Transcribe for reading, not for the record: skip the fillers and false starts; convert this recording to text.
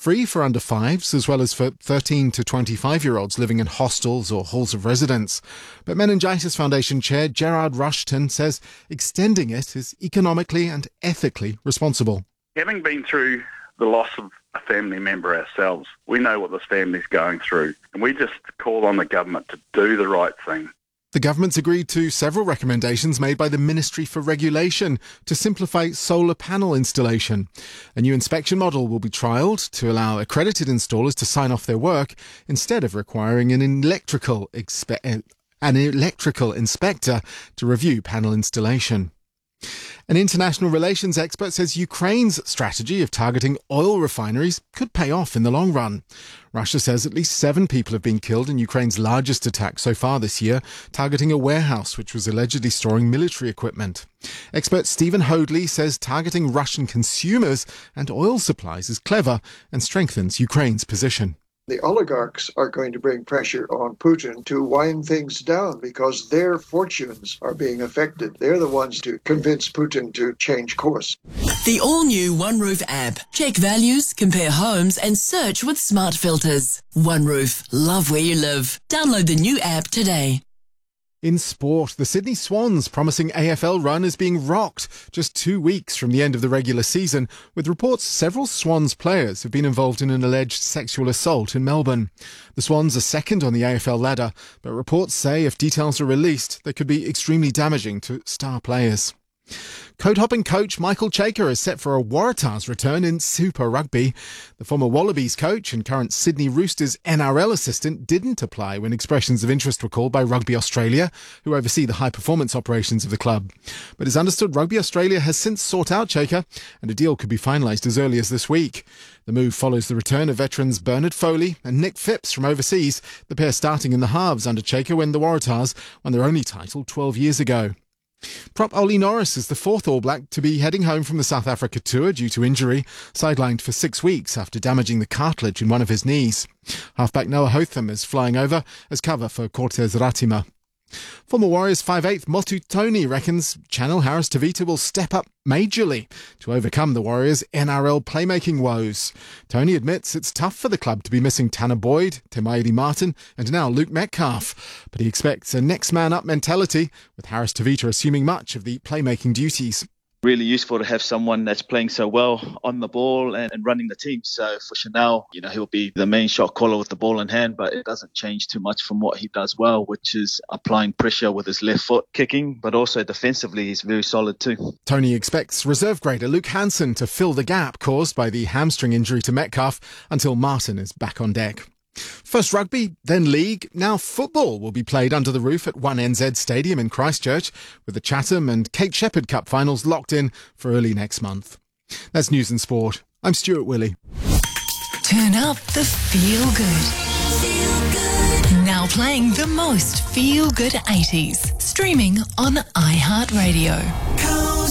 free for under fives, as well as for 13 to 25-year-olds living in hostels or halls of residence. But Meningitis Foundation Chair Gerard Rushton says extending it is economically and ethically responsible. Having been through the loss of a family member ourselves, we know what this family's going through, and we just call on the government to do the right thing. The government's agreed to several recommendations made by the Ministry for Regulation to simplify solar panel installation. A new inspection model will be trialled to allow accredited installers to sign off their work instead of requiring an electrical inspector to review panel installation. An international relations expert says Ukraine's strategy of targeting oil refineries could pay off in the long run. Russia says at least 7 people have been killed in Ukraine's largest attack so far this year, targeting a warehouse which was allegedly storing military equipment. Expert Stephen Hoadley says targeting Russian consumers and oil supplies is clever and strengthens Ukraine's position. The oligarchs are going to bring pressure on Putin to wind things down because their fortunes are being affected. They're the ones to convince Putin to change course. The all-new OneRoof app. Check values, compare homes and search with smart filters. OneRoof. Love where you live. Download the new app today. In sport, the Sydney Swans' promising AFL run is being rocked just 2 weeks from the end of the regular season, with reports several Swans players have been involved in an alleged sexual assault in Melbourne. The Swans are second on the AFL ladder, but reports say if details are released, they could be extremely damaging to star players. Code-hopping coach Michael Chaker is set for a Waratahs return in Super Rugby. The former Wallabies coach and current Sydney Roosters NRL assistant didn't apply when expressions of interest were called by Rugby Australia, who oversee the high-performance operations of the club. But it's understood Rugby Australia has since sought out Chaker, and a deal could be finalised as early as this week. The move follows the return of veterans Bernard Foley and Nick Phipps from overseas, the pair starting in the halves under Chaker when the Waratahs won their only title 12 years ago. Prop Ollie Norris is the fourth All Black to be heading home from the South Africa tour due to injury, sidelined for 6 weeks after damaging the cartilage in one of his knees. Halfback Noah Hotham is flying over as cover for Cortez Ratima. Former Warriors 5'8" Motu Tony reckons Channel Harris Tavita will step up majorly to overcome the Warriors' NRL playmaking woes. Tony admits it's tough for the club to be missing Tanner Boyd, Temaili Martin and now Luke Metcalf, but he expects a next man up mentality, with Harris Tavita assuming much of the playmaking duties. Really useful to have someone that's playing so well on the ball and running the team. So for Chanel, he'll be the main shot caller with the ball in hand, but it doesn't change too much from what he does well, which is applying pressure with his left foot kicking, but also defensively he's very solid too. Tony expects reserve grader Luke Hansen to fill the gap caused by the hamstring injury to Metcalf until Martin is back on deck. First rugby, then league, now football will be played under the roof at 1NZ Stadium in Christchurch, with the Chatham and Kate Shepherd Cup finals locked in for early next month. That's News and Sport. I'm Stuart Willey. Turn up the feel good. Now playing the most feel good 80s. Streaming on iHeartRadio.